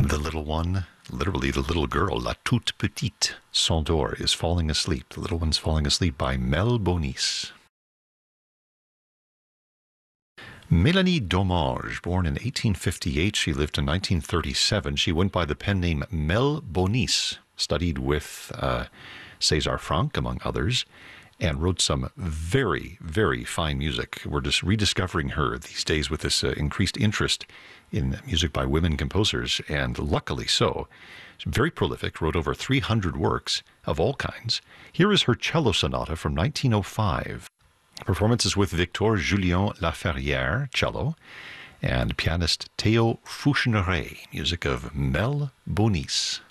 The little one, literally the little girl, La Toute Petite, Cendor, is falling asleep. The little one's falling asleep by Mel Bonis. Mélanie Domange, born in 1858, she lived in 1937. She went by the pen name Mel Bonis, studied with César Franck, among others, and wrote some very, very fine music. We're just rediscovering her these days with this increased interest in music by women composers, and luckily so. She's very prolific, wrote over 300 works of all kinds. Here is her cello sonata from 1905. Performances with Victor Julien Laferrière, cello, and pianist Théo Foucheneret, music of Mel Bonis.